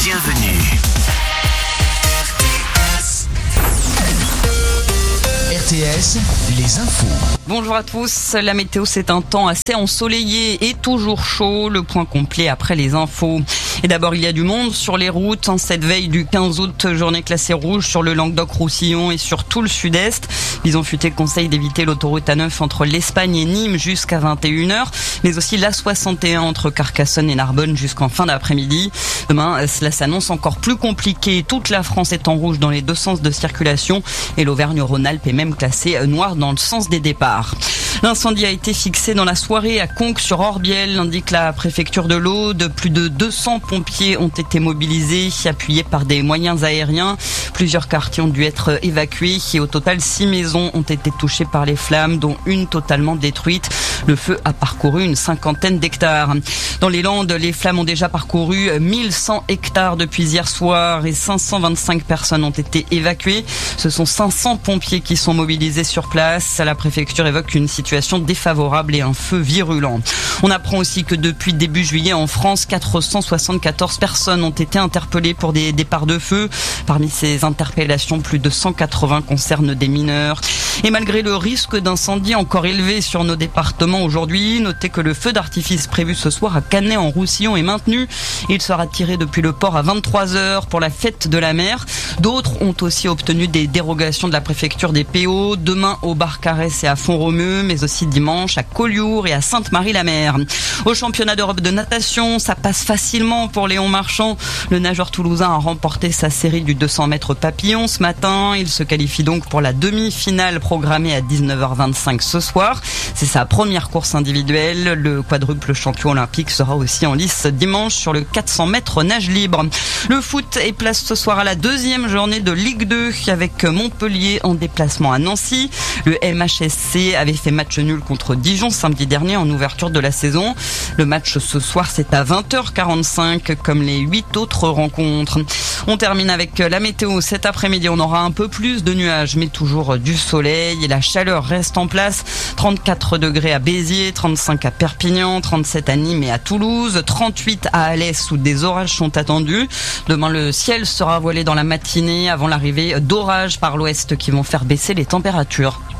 bienvenue. RTS, les infos. Bonjour à tous, la météo c'est un temps assez ensoleillé et toujours chaud, le point complet après les infos. Et d'abord il y a du monde sur les routes, cette veille du 15 août, journée classée rouge sur le Languedoc-Roussillon et sur tout le sud-est. Bison Futé conseille d'éviter l'autoroute A9 entre l'Espagne et Nîmes jusqu'à 21h, mais aussi l'A61 entre Carcassonne et Narbonne jusqu'en fin d'après-midi. Demain, cela s'annonce encore plus compliqué. Toute la France est en rouge dans les deux sens de circulation et l'Auvergne-Rhône-Alpes est même classée noire dans le sens des départs. L'incendie a été fixé dans la soirée à Conques-sur-Orbiel, indique la préfecture de l'Aude. Plus de 200 pompiers ont été mobilisés, appuyés par des moyens aériens. Plusieurs quartiers ont dû être évacués et au total 6 maisons ont été touchées par les flammes, dont une totalement détruite. Le feu a parcouru une 50aine d'hectares. Dans les Landes, les flammes ont déjà parcouru 1100 hectares depuis hier soir et 525 personnes ont été évacuées. Ce sont 500 pompiers qui sont mobilisés sur place. La préfecture évoque une situation défavorable et un feu virulent. On apprend aussi que depuis début juillet en France, 474 personnes ont été interpellées pour des départs de feu. Parmi ces interpellations, plus de 180 concernent des mineurs. Et malgré le risque d'incendie encore élevé sur nos départements aujourd'hui, notez que le feu d'artifice prévu ce soir à Canet-en-Roussillon est maintenu. Il sera tiré depuis le port à 23h pour la fête de la mer. D'autres ont aussi obtenu des dérogations de la préfecture des PO. Demain au Barcarès et à Font-Romeu, mais aussi dimanche à Collioure et à Sainte-Marie-la-Mer. Au championnat d'Europe de natation, ça passe facilement pour Léon Marchand. Le nageur toulousain a remporté sa série du 200 mètres papillon ce matin. Il se qualifie donc pour la demi-finale programmée à 19h25 ce soir. C'est sa première course individuelle. Le quadruple champion olympique sera aussi en lice dimanche sur le 400 mètres nage libre. Le foot est place ce soir à la deuxième journée de Ligue 2 avec Montpellier en déplacement à Nancy. Le MHSC avait fait match nul contre Dijon samedi dernier en ouverture de la saison. Le match ce soir c'est à 20h45 comme les 8 autres rencontres. On termine avec la météo. Cet après-midi on aura un peu plus de nuages mais toujours du soleil et la chaleur reste en place. 34 degrés à Béziers, 35 à Perpignan, 37 à Nîmes et à Toulouse, 38 à Alès où des orages sont attendus. Demain le ciel sera voilé dans la matinée avant l'arrivée d'orages par l'ouest qui vont faire baisser les températures.